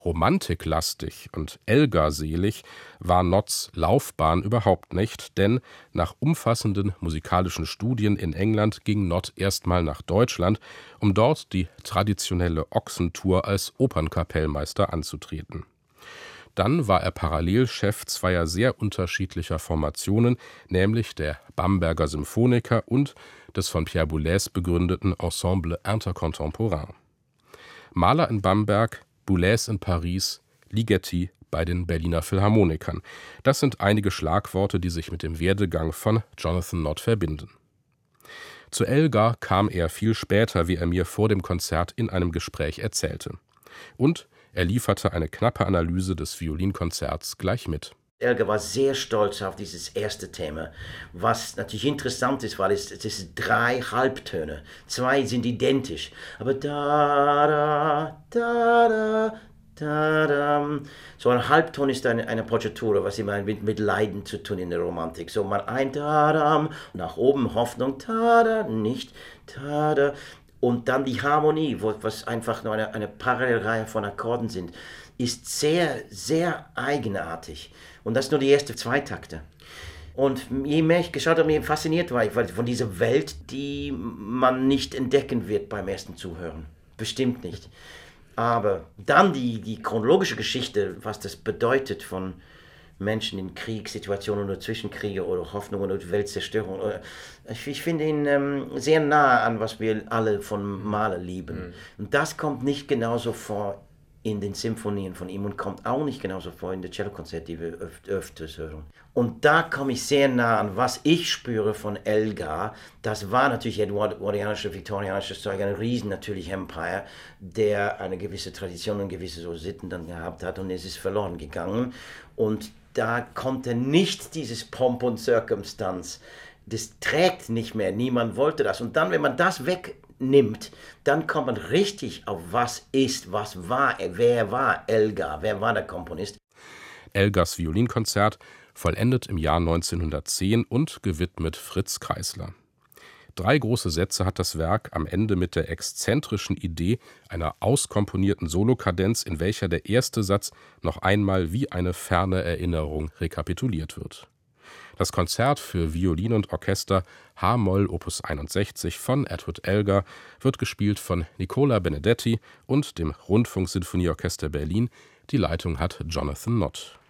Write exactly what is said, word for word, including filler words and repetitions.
Romantiklastig und Elgar-selig war Notts Laufbahn überhaupt nicht, denn nach umfassenden musikalischen Studien in England ging Nott erstmal nach Deutschland, um dort die traditionelle Ochsentour als Opernkapellmeister anzutreten. Dann war er parallel Chef zweier sehr unterschiedlicher Formationen, nämlich der Bamberger Symphoniker und des von Pierre Boulez begründeten Ensemble Intercontemporain. Mahler in Bamberg, Boulez in Paris, Ligeti bei den Berliner Philharmonikern. Das sind einige Schlagworte, die sich mit dem Werdegang von Jonathan Nott verbinden. Zu Elgar kam er viel später, wie er mir vor dem Konzert in einem Gespräch erzählte. Und er lieferte eine knappe Analyse des Violinkonzerts gleich mit. Elgar war sehr stolz auf dieses erste Thema, was natürlich interessant ist, weil es, es ist drei Halbtöne. Zwei sind identisch, aber da, da, da, da, da, da. So ein Halbton ist eine, eine Appoggiatura, was immer mit, mit Leiden zu tun in der Romantik. So mal ein da, da, nach oben Hoffnung, da, da, nicht, da, da. Und dann die Harmonie, wo, was einfach nur eine, eine Parallelreihe von Akkorden sind, ist sehr, sehr eigenartig. Und das nur die ersten zwei Takte. Und je mehr ich geschaut habe, mir fasziniert war ich von dieser Welt, die man nicht entdecken wird beim ersten Zuhören. Bestimmt nicht. Aber dann die, die chronologische Geschichte, was das bedeutet von Menschen in Kriegssituationen oder Zwischenkriege oder Hoffnungen oder Weltzerstörung. Ich finde ihn ähm, sehr nah an, was wir alle von Mahler lieben. Mhm. Und das kommt nicht genauso vor in den Symphonien von ihm und kommt auch nicht genauso vor in den Cellokonzerten, die wir öf- öfters hören. Und da komme ich sehr nah an, was ich spüre von Elgar. Das war natürlich edwardianischer, viktorianischer Zeug, ein riesen natürlich Empire, der eine gewisse Tradition und gewisse so Sitten dann gehabt hat und es ist verloren gegangen. Und da konnte nicht dieses Pomp und Circumstance, das trägt nicht mehr, niemand wollte das. Und dann, wenn man das wegnimmt, dann kommt man richtig auf was ist, was war, wer war Elgar, wer war der Komponist. Elgars Violinkonzert, vollendet im Jahr neunzehnhundertzehn und gewidmet Fritz Kreisler. Drei große Sätze hat das Werk am Ende mit der exzentrischen Idee einer auskomponierten Solokadenz, in welcher der erste Satz noch einmal wie eine ferne Erinnerung rekapituliert wird. Das Konzert für Violin und Orchester H-Moll Opus einundsechzig von Edward Elgar wird gespielt von Nicola Benedetti und dem Rundfunksinfonieorchester Berlin. Die Leitung hat Jonathan Nott.